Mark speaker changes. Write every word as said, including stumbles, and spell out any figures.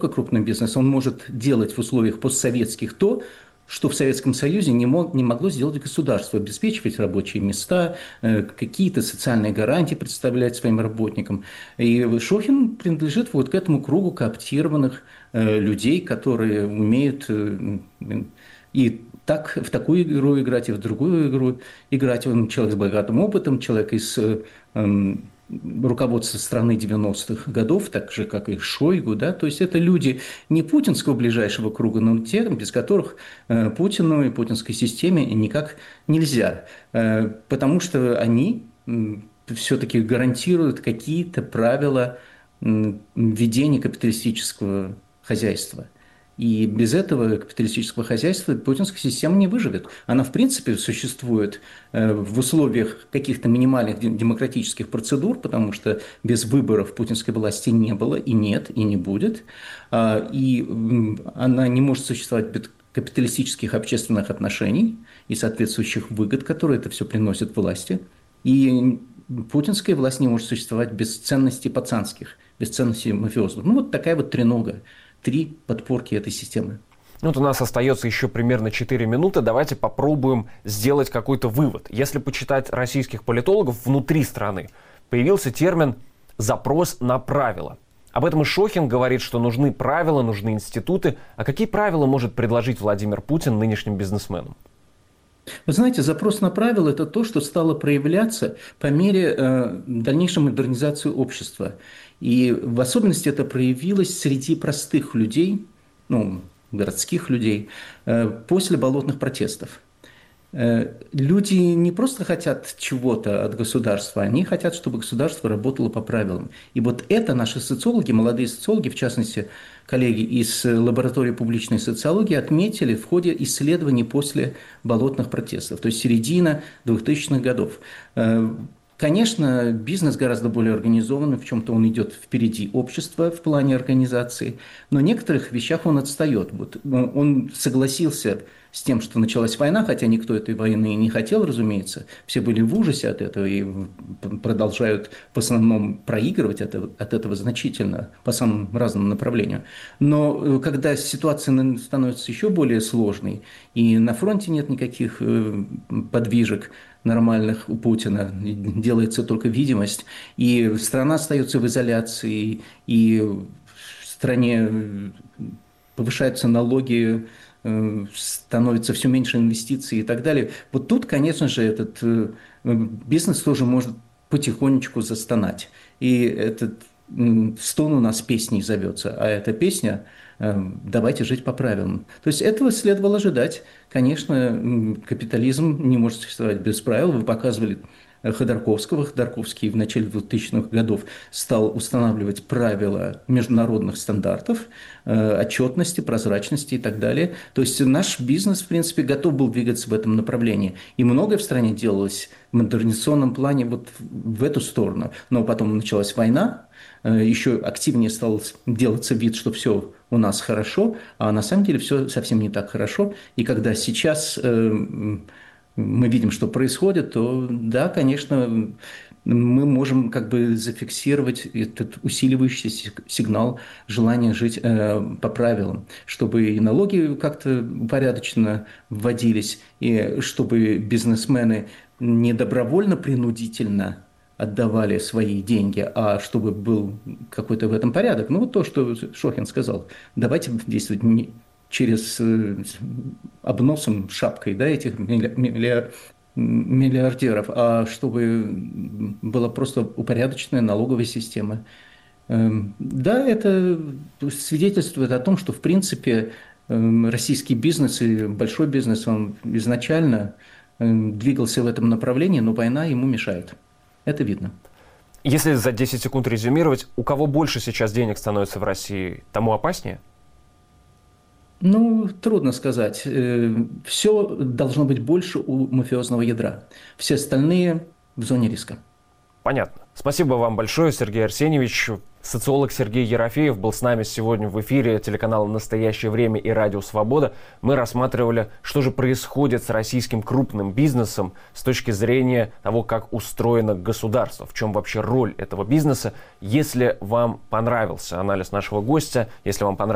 Speaker 1: только крупный бизнес, он может делать в условиях постсоветских то, что в Советском Союзе не, мог, не могло сделать государство, обеспечивать рабочие места, какие-то социальные гарантии представлять своим работникам. И Шохин принадлежит вот к этому кругу кооптированных людей, которые умеют и так, в такую игру играть, и в другую игру играть. Он человек с богатым опытом, человек из руководства страны девяностых годов, так же, как и Шойгу, да, то есть это люди не путинского ближайшего круга, но те, без которых э, Путину и путинской системе никак нельзя, э, потому что они э, все-таки гарантируют какие-то правила э, ведения капиталистического хозяйства. И без этого капиталистического хозяйства путинская система не выживет. Она, в принципе, существует в условиях каких-то минимальных демократических процедур, потому что без выборов путинской власти не было, и нет, и не будет. И она не может существовать без капиталистических общественных отношений и соответствующих выгод, которые это все приносит власти. И путинская власть не может существовать без ценностей пацанских, без ценностей мафиозных. Ну, вот такая вот тренога. Три подпорки этой системы.
Speaker 2: Вот у нас остается еще примерно четыре минуты. Давайте попробуем сделать какой-то вывод. Если почитать российских политологов внутри страны, появился термин «запрос на правила». Об этом и Шохин говорит, что нужны правила, нужны институты. А какие правила может предложить Владимир Путин нынешним бизнесменам?
Speaker 1: Вы знаете, запрос на правила – это то, что стало проявляться по мере э, дальнейшей модернизации общества. И в особенности это проявилось среди простых людей, ну, городских людей, э, после болотных протестов. Э, люди не просто хотят чего-то от государства, они хотят, чтобы государство работало по правилам. И вот это наши социологи, молодые социологи, в частности, коллеги из лаборатории публичной социологии, отметили в ходе исследований после болотных протестов, то есть середина двухтысячных годов. Конечно, бизнес гораздо более организованный, в чем-то он идет впереди общества в плане организации, но в некоторых вещах он отстает. Вот он согласился с тем, что началась война, хотя никто этой войны не хотел, разумеется. Все были в ужасе от этого и продолжают в основном проигрывать от этого, от этого значительно по самым разным направлениям. Но когда ситуация становится еще более сложной, и на фронте нет никаких подвижек нормальных у Путина, делается только видимость, и страна остается в изоляции, и в стране повышаются налоги, становится все меньше инвестиций и так далее. Вот тут, конечно же, этот бизнес тоже может потихонечку застонать. И этот стон у нас песней зовется, а эта песня «Давайте жить по правилам». То есть этого следовало ожидать. Конечно, капитализм не может существовать без правил. Вы показывали Ходорковского. Ходорковский в начале двухтысячных годов стал устанавливать правила международных стандартов, отчетности, прозрачности и так далее. То есть наш бизнес, в принципе, готов был двигаться в этом направлении. И многое в стране делалось в модернизационном плане вот в эту сторону. Но потом началась война, еще активнее стал делаться вид, что все у нас хорошо, а на самом деле все совсем не так хорошо. И когда сейчас мы видим, что происходит, то да, конечно, мы можем как бы зафиксировать этот усиливающийся сигнал желания жить э, по правилам, чтобы и налоги как-то упорядоченно вводились, и чтобы бизнесмены не добровольно-принудительно отдавали свои деньги, а чтобы был какой-то в этом порядок. Ну вот то, что Шохин сказал, давайте действовать не через обносом, шапкой, да, этих миллиардеров, а чтобы была просто упорядоченная налоговая система. Да, это свидетельствует о том, что, в принципе, российский бизнес и большой бизнес, он изначально двигался в этом направлении, но война ему мешает. Это видно.
Speaker 2: Если за десять секунд резюмировать, у кого больше сейчас денег становится в России, тому опаснее?
Speaker 1: Ну, трудно сказать. Все должно быть больше у мафиозного ядра. Все остальные в зоне риска.
Speaker 2: Понятно. Спасибо вам большое, Сергей Арсеньевич. Социолог Сергей Ерофеев был с нами сегодня в эфире телеканала «Настоящее время» и «Радио Свобода». Мы рассматривали, что же происходит с российским крупным бизнесом с точки зрения того, как устроено государство, в чем вообще роль этого бизнеса. Если вам понравился анализ нашего гостя, если вам понравился